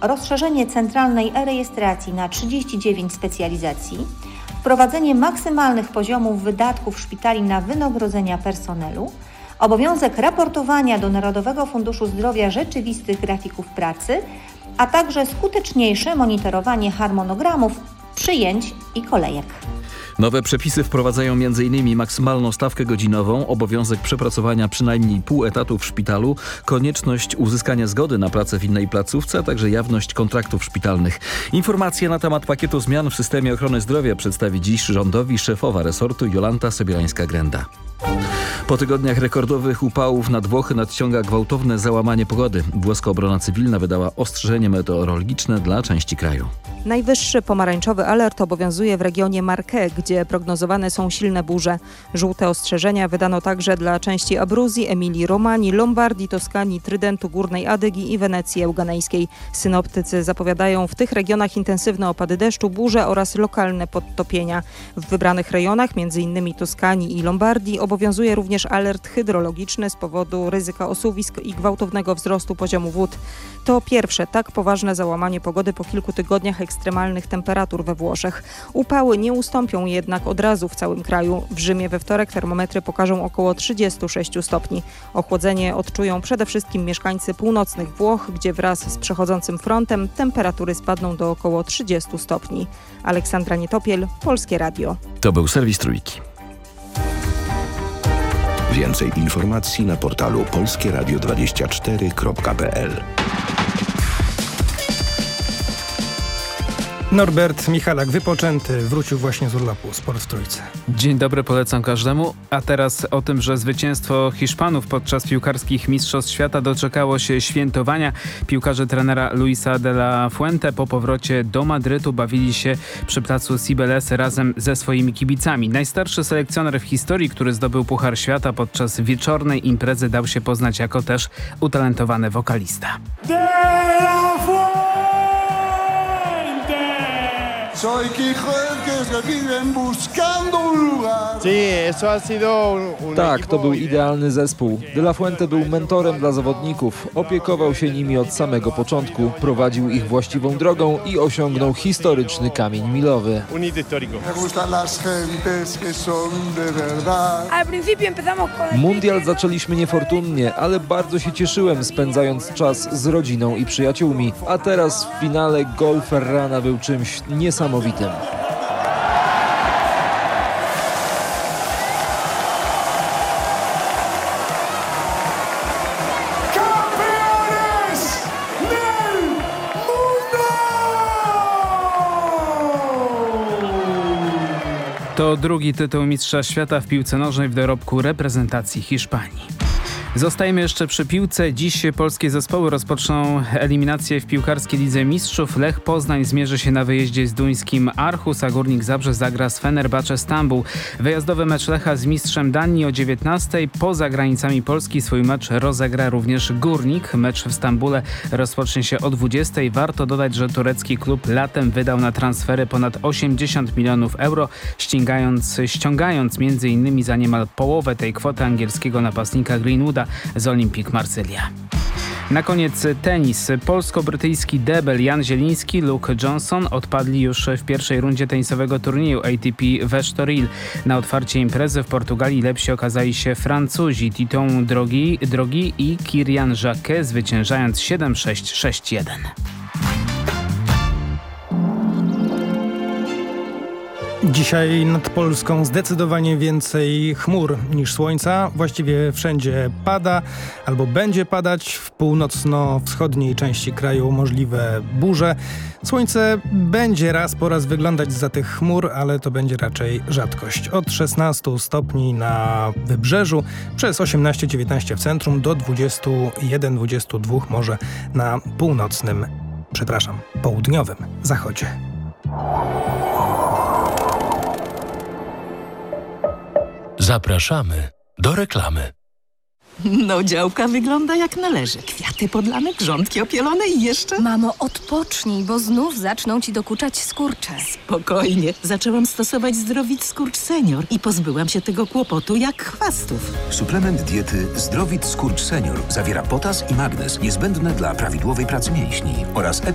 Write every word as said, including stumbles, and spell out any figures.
rozszerzenie centralnej e-rejestracji na trzydzieści dziewięć specjalizacji, wprowadzenie maksymalnych poziomów wydatków szpitali na wynagrodzenia personelu, obowiązek raportowania do Narodowego Funduszu Zdrowia rzeczywistych grafików pracy, a także skuteczniejsze monitorowanie harmonogramów, przyjęć i kolejek. Nowe przepisy wprowadzają między innymi maksymalną stawkę godzinową, obowiązek przepracowania przynajmniej pół etatu w szpitalu, konieczność uzyskania zgody na pracę w innej placówce, a także jawność kontraktów szpitalnych. Informacje na temat pakietu zmian w systemie ochrony zdrowia przedstawi dziś rządowi szefowa resortu Jolanta Sobierańska-Grenda. Po tygodniach rekordowych upałów nad Włochy nadciąga gwałtowne załamanie pogody. Włoska obrona cywilna wydała ostrzeżenie meteorologiczne dla części kraju. Najwyższy pomarańczowy alert obowiązuje w regionie Marche, gdzie prognozowane są silne burze. Żółte ostrzeżenia wydano także dla części Abruzji, Emilii Romanii, Lombardii, Toskanii, Trydentu, Górnej Adygi i Wenecji Euganejskiej. Synoptycy zapowiadają w tych regionach intensywne opady deszczu, burze oraz lokalne podtopienia. W wybranych rejonach, m.in. Toskanii i Lombardii, obowiązuje również alert hydrologiczny z powodu ryzyka osuwisk i gwałtownego wzrostu poziomu wód. To pierwsze tak poważne załamanie pogody po kilku tygodniach ekstremalnych temperatur we Włoszech. Upały nie ustąpią jednak od razu w całym kraju. W Rzymie we wtorek termometry pokażą około trzydzieści sześć stopni. Ochłodzenie odczują przede wszystkim mieszkańcy północnych Włoch, gdzie wraz z przechodzącym frontem temperatury spadną do około trzydziestu stopni. Aleksandra Nietopiel, Polskie Radio. To był serwis Trójki. Więcej informacji na portalu polskie radio dwadzieścia cztery kropka p l. Norbert Michalak, wypoczęty, wrócił właśnie z urlopu. Sport w Trójce. Dzień dobry, polecam każdemu. A teraz o tym, że zwycięstwo Hiszpanów podczas piłkarskich Mistrzostw Świata doczekało się świętowania. Piłkarze trenera Luisa de la Fuente po powrocie do Madrytu bawili się przy placu Cibeles razem ze swoimi kibicami. Najstarszy selekcjoner w historii, który zdobył Puchar Świata podczas wieczornej imprezy, dał się poznać jako też utalentowany wokalista. Tak, to był idealny zespół. De la Fuente był mentorem dla zawodników. Opiekował się nimi od samego początku. Prowadził ich właściwą drogą i osiągnął historyczny kamień milowy. Mundial zaczęliśmy niefortunnie, ale bardzo się cieszyłem, spędzając czas z rodziną i przyjaciółmi. A teraz w finale gol Ferrana był czymś niesamowitym. To drugi tytuł Mistrza Świata w piłce nożnej w dorobku reprezentacji Hiszpanii. Zostajemy jeszcze przy piłce. Dziś polskie zespoły rozpoczną eliminację w piłkarskiej Lidze Mistrzów. Lech Poznań zmierzy się na wyjeździe z duńskim Aarhus, a Górnik Zabrze zagra z Fenerbahce Stambuł. Wyjazdowy mecz Lecha z mistrzem Danii o dziewiętnastej. Poza granicami Polski swój mecz rozegra również Górnik. Mecz w Stambule rozpocznie się o dwudziestej. Warto dodać, że turecki klub latem wydał na transfery ponad osiemdziesiąt milionów euro, ściągając, ściągając między innymi za niemal połowę tej kwoty angielskiego napastnika Greenwooda z Olympique Marsylia. Na koniec tenis. Polsko-brytyjski debel Jan Zieliński, Luke Johnson odpadli już w pierwszej rundzie tenisowego turnieju A T P w Estoril. Na otwarcie imprezy w Portugalii lepsi okazali się Francuzi Titon Drogi, Drogi i Kirian Jacquet, zwyciężając siedem sześć sześć jeden. Dzisiaj nad Polską zdecydowanie więcej chmur niż słońca. Właściwie wszędzie pada albo będzie padać. W północno-wschodniej części kraju możliwe burze. Słońce będzie raz po raz wyglądać zza tych chmur, ale to będzie raczej rzadkość. Od szesnastu stopni na wybrzeżu, przez osiemnaście dziewiętnaście w centrum do dwudziestu jeden dwudziestu dwóch może na północnym, przepraszam, południowym zachodzie. Zapraszamy do reklamy. No, działka wygląda jak należy. Kwiaty podlane, grządki opielone i jeszcze... Mamo, odpocznij, bo znów zaczną ci dokuczać skurcze. Spokojnie. Zaczęłam stosować Zdrowit Skurcz Senior i pozbyłam się tego kłopotu jak chwastów. Suplement diety Zdrowit Skurcz Senior zawiera potas i magnez niezbędne dla prawidłowej pracy mięśni oraz